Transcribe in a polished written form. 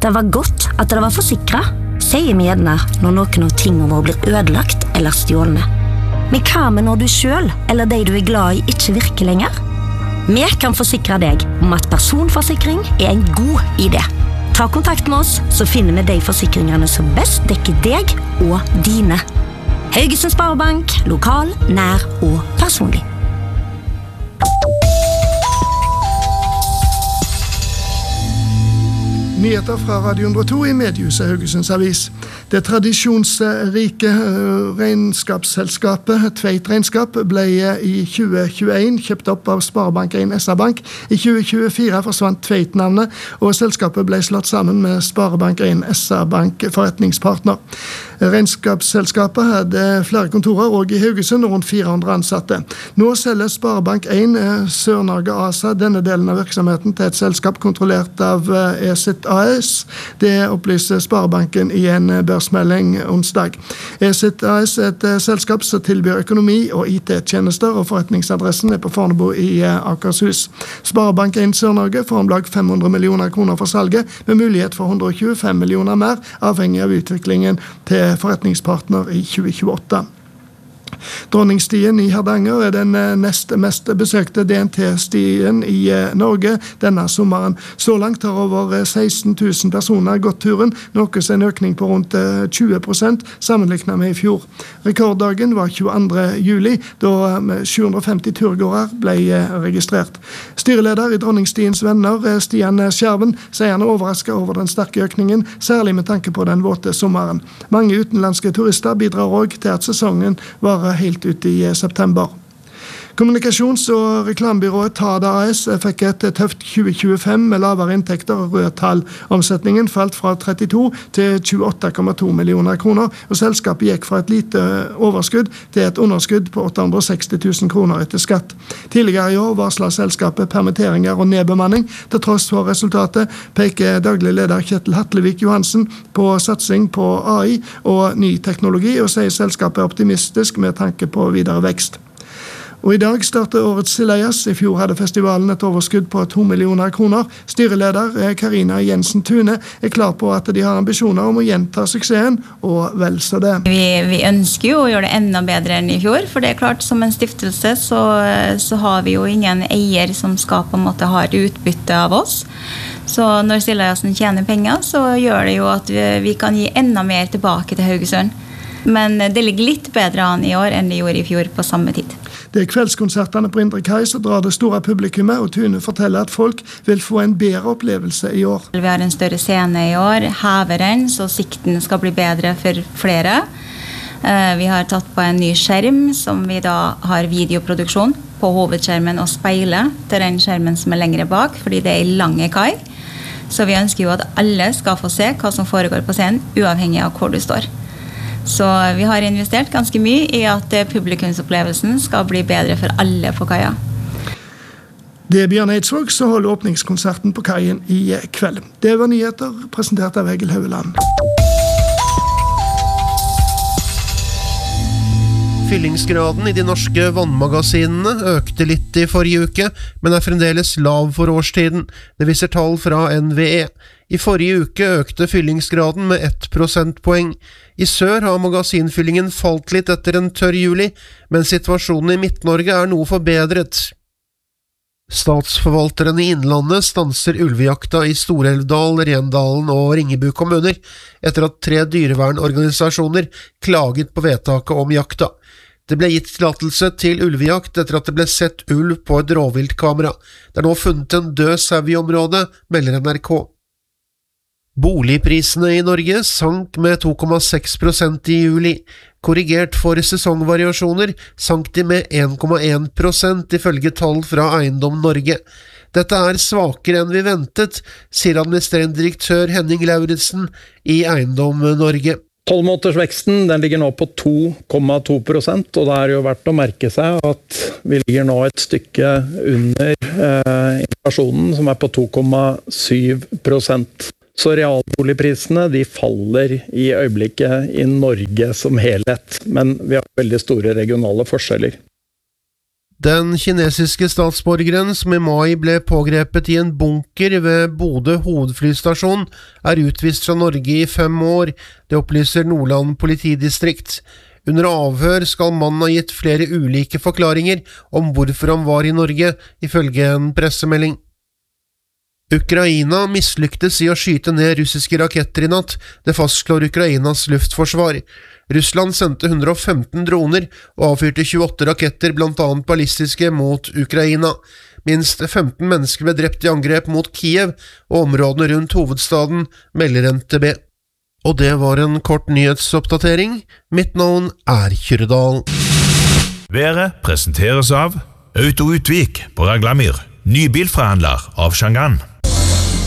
Det var godt at det var forsikret, sier vi gjerne når noen av tingene våre blir ødelagt eller stjålne. Men hva med når du selv eller de du er glad i ikke virker lenger? Vi kan forsikre deg om at personforsikring er en god idé. Ta kontakt med oss, så finner vi de forsikringene som best dekker deg og dine. Haugesund Sparebank, lokal, nær og personlig. Nyheter fra Radio 102 i Mediehuset Haugesunds Avis. Det tradisjonsrike regnskapsselskapet Tveit Regnskap ble i 2021 kjøpt opp av Sparebank 1 SR-Bank. I 2024 forsvant Tveit-navnet, og selskapet ble slått sammen med Sparebank 1 SR-Bank forretningspartner. Regnskapsselskapet hadde flere kontorer og i Haugesund og rundt 400 ansatte. Nå selger Sparebank 1 Sør-Norge ASA denne delen av virksomheten til et selskap kontrollert av ESIT AS. Det opplyser Sparebanken i en børsmelding onsdag. ESIT AS er et selskap som tilbyr økonomi og IT-tjenester, og forretningsadressen er på Fornebu i Akershus. Sparebank 1 Sør-Norge får om lag 500 millioner kroner for salget, med mulighet for 125 millioner mer, avhengig av utviklingen til forretningspartner i 2028. Dronningstien i Hardanger er den nest mest besøkte DNT-stien i Norge denne sommeren. Så langt har over 16 000 personer gått turen, noe som en økning på rundt 20% sammenlignet med i fjor. Rekorddagen var 22. juli, da 750 turgåere ble registrert. Styreleder i Dronningstiens venner, Stian Skjerven, sier han er overrasket over den sterke økningen, særlig med tanke på den våte sommeren. Mange utenlandske turister bidrar også til at sesongen var helt ute i september. Kommunikasjons- og reklamebyrået Tada AS fikk et tøft 2025 med lavere inntekter og røde tall. Omsetningen falt fra 32 til 28,2 millioner kroner, og selskapet gikk fra et lite overskudd til et underskudd på 860 000 kroner etter skatt. Tidligere i år varslet selskapet permitteringer og nedbemanning. Til tross for resultatet peker daglig leder Kjetil Hatlevik Johansen på satsing på AI og ny teknologi, og sier selskapet er optimistisk med tanke på videre vekst. Og i dag starter årets Sileias. I fjor hadde festivalen et overskudd på 2 millioner kroner. Styreleder Karina Jensen Tune er klar på at de har ambisjoner om å gjenta suksessen, og vel så det. Vi ønsker jo å gjøre det enda bedre enn i fjor, for det er klart, som en stiftelse så har vi jo ingen eier som skal på en måte ha et utbytte av oss. Så når Sileiasen tjener penger, så gjør det jo at vi kan gi enda mer tilbake til Haugesund. Men det ligger litt bedre an i år enn det gjorde i fjor på samme tid. Det er kveldskonsertene på Indre Kai som drar det store publikummet, og Tune forteller at folk vil få en bedre opplevelse i år. Vi har en større scene i år, hever den, så sikten skal bli bedre for flere. Vi har tatt på en ny skjerm, som vi da har videoproduksjon på hovedskjermen og speile til den skjermen som er lengre bak, fordi det er i lange kai. Så vi ønsker jo at alle skal få se hva som foregår på scenen, uavhengig av hvor du står. Så vi har investert ganske mye i at publikumsopplevelsen skal bli bedre for alle på kaia. Det er Bjørn Eidsvåg som holder åpningskonserten på kaien i kveld. Det var nyheter presentert av Egil Haueland. Fyllingsgraden i de norske vannmagasinene økte litt i forrige uke, men er fremdeles lav for årstiden. Det viser tall fra NVE. I forrige uke økte fyllingsgraden med 1 prosentpoeng. I sør har magasinfyllingen falt litt etter en tørr juli, men situasjonen i Midt-Norge er noe forbedret. Statsforvalteren i Innlandet stanser ulvejakta i Storelvdal, Rendalen og Ringebu kommuner, etter at 3 dyrevernorganisasjoner klaget på vedtaket om jakta. Det ble gitt tillatelse til ulvejakt etter at det ble sett ulv på et rovviltkamera. Det er nå funnet en død sau i området, melder NRK. Boligprisene i Norge sank med 2,6% i juli. Korrigert for sesongvariasjoner sank de med 1,1% ifølge tall fra Eiendom Norge. Dette er svakere enn vi ventet, sier administrerende direktør Henning Lauritsen i Eiendom Norge. 12-månedersveksten den ligger nå på 2,2%, og det er jo verdt å merke seg at vi ligger nå et stykke under inflasjonen, som er på 2,7%. Så realboligprisene de faller i øyeblikket i Norge som helhet, men vi har veldig store regionale forskjeller. Den kinesiske statsborgeren som i mai ble pågrepet i en bunker ved Bodø hovedflystasjon utvist fra Norge i 5 år, det opplyser Nordland politidistrikt. Under avhør skal mannen ha gitt flere ulike forklaringer om hvorfor han var i Norge, ifølge en pressemelding. Ukraina mislyktes i å skyte ned russiske raketter i natt, det fastslår Ukrainas luftforsvar. Russland sendte 115 droner og avfyrte 28 raketter, blant annet ballistiske, mot Ukraina. Minst 15 mennesker ble drept i angrep mot Kiev og områdene rundt hovedstaden, melder NTB. Og det var en kort nyhetsoppdatering. Mitt navn Kyrredal. Været presenteres av Auto Utvik på Raglamyr, ny bilforhandler av Shangan.